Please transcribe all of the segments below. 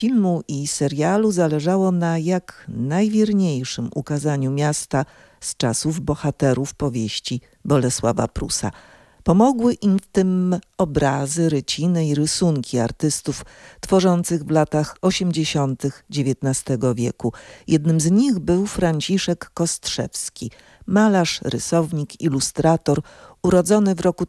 filmu i serialu zależało na jak najwierniejszym ukazaniu miasta z czasów bohaterów powieści Bolesława Prusa. Pomogły im w tym obrazy, ryciny i rysunki artystów tworzących w latach 80. XIX wieku. Jednym z nich był Franciszek Kostrzewski, malarz, rysownik, ilustrator, urodzony w roku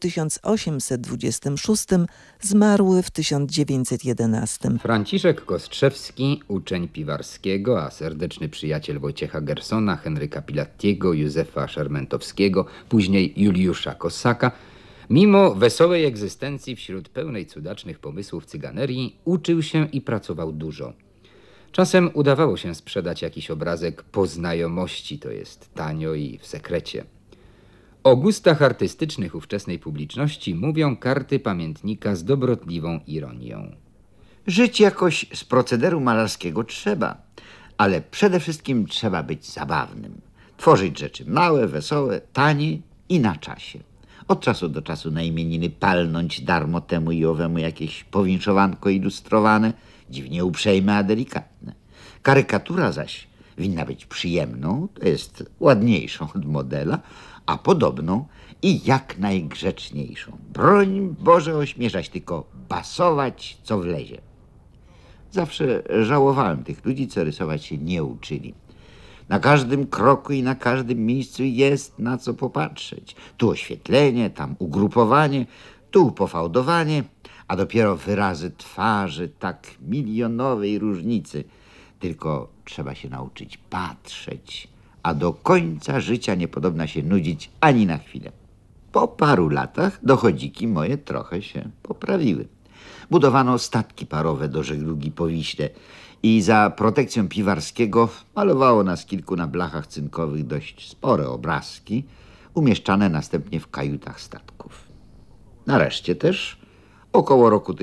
1826, zmarły w 1911. Franciszek Kostrzewski, uczeń Piwarskiego, a serdeczny przyjaciel Wojciecha Gersona, Henryka Pilattiego, Józefa Szermentowskiego, później Juliusza Kossaka, mimo wesołej egzystencji wśród pełnej cudacznych pomysłów cyganerii, uczył się i pracował dużo. Czasem udawało się sprzedać jakiś obrazek po znajomości, to jest tanio i w sekrecie. O gustach artystycznych ówczesnej publiczności mówią karty pamiętnika z dobrotliwą ironią. Żyć jakoś z procederu malarskiego trzeba, ale przede wszystkim trzeba być zabawnym. Tworzyć rzeczy małe, wesołe, tanie i na czasie. Od czasu do czasu na imieniny palnąć darmo temu i owemu jakieś powinszowanko ilustrowane, dziwnie uprzejme, a delikatne. Karykatura zaś winna być przyjemną, to jest ładniejszą od modela, a podobną i jak najgrzeczniejszą. Broń Boże ośmieszać, tylko basować co wlezie. Zawsze żałowałem tych ludzi, co rysować się nie uczyli. Na każdym kroku i na każdym miejscu jest na co popatrzeć. Tu oświetlenie, tam ugrupowanie, tu pofałdowanie, a dopiero wyrazy twarzy tak milionowej różnicy. Tylko trzeba się nauczyć patrzeć, a do końca życia nie podobna się nudzić ani na chwilę. Po paru latach dochodziki moje trochę się poprawiły. Budowano statki parowe do żeglugi po Wiśle i za protekcją Piwarskiego malowało nas kilku na blachach cynkowych dość spore obrazki, umieszczane następnie w kajutach statków. Nareszcie też około roku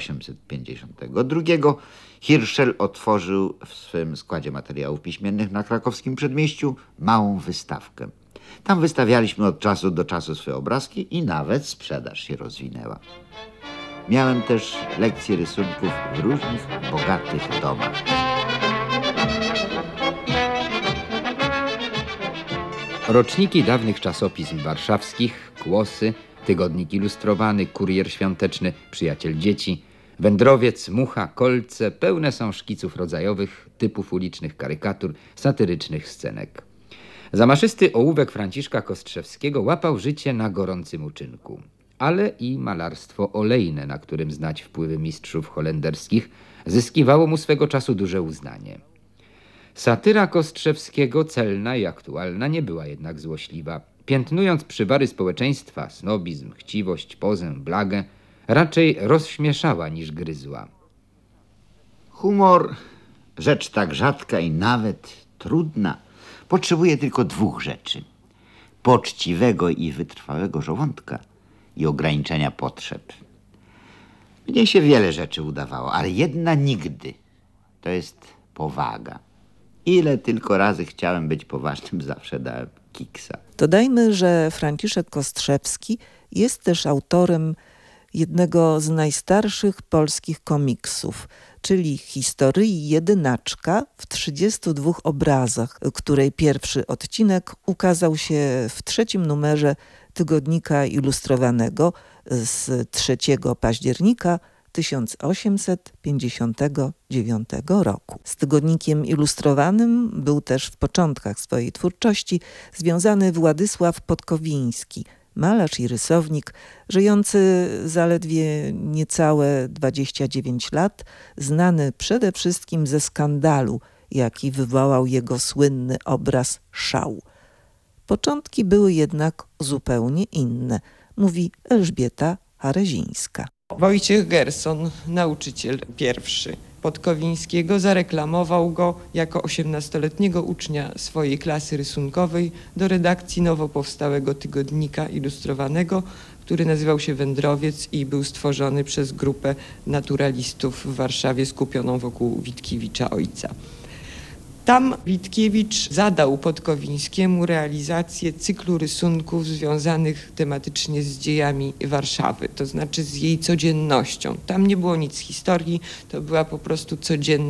1852 Hirschel otworzył w swym składzie materiałów piśmiennych na krakowskim Przedmieściu małą wystawkę. Tam wystawialiśmy od czasu do czasu swoje obrazki i nawet sprzedaż się rozwinęła. Miałem też lekcje rysunków w różnych bogatych domach. Roczniki dawnych czasopism warszawskich, Kłosy, Tygodnik Ilustrowany, Kurier Świąteczny, Przyjaciel Dzieci, Wędrowiec, Mucha, Kolce pełne są szkiców rodzajowych, typów ulicznych karykatur, satyrycznych scenek. Zamaszysty ołówek Franciszka Kostrzewskiego łapał życie na gorącym uczynku, ale i malarstwo olejne, na którym znać wpływy mistrzów holenderskich, zyskiwało mu swego czasu duże uznanie. Satyra Kostrzewskiego, celna i aktualna, nie była jednak złośliwa. Piętnując przywary społeczeństwa, snobizm, chciwość, pozę, blagę, raczej rozśmieszała niż gryzła. Humor, rzecz tak rzadka i nawet trudna, potrzebuje tylko dwóch rzeczy. Poczciwego i wytrwałego żołądka i ograniczenia potrzeb. Mnie się wiele rzeczy udawało, ale jedna nigdy. To jest powaga. Ile tylko razy chciałem być poważnym, zawsze dałem kiksa. Dodajmy, że Franciszek Kostrzewski jest też autorem jednego z najstarszych polskich komiksów, czyli Historii Jedynaczka w 32 obrazach, której pierwszy odcinek ukazał się w 3. numerze Tygodnika Ilustrowanego z 3 października 1859 roku. Z Tygodnikiem Ilustrowanym był też w początkach swojej twórczości związany Władysław Podkowiński, malarz i rysownik, żyjący zaledwie niecałe 29 lat, znany przede wszystkim ze skandalu, jaki wywołał jego słynny obraz Szał. Początki były jednak zupełnie inne, mówi Elżbieta Harezińska. Wojciech Gerson, nauczyciel pierwszy Podkowińskiego, zareklamował go jako 18-letniego ucznia swojej klasy rysunkowej do redakcji nowo powstałego Tygodnika Ilustrowanego, który nazywał się Wędrowiec i był stworzony przez grupę naturalistów w Warszawie skupioną wokół Witkiewicza ojca. Tam Witkiewicz zadał Podkowińskiemu realizację cyklu rysunków związanych tematycznie z dziejami Warszawy, to znaczy z jej codziennością. Tam nie było nic z historii, to była po prostu codzienność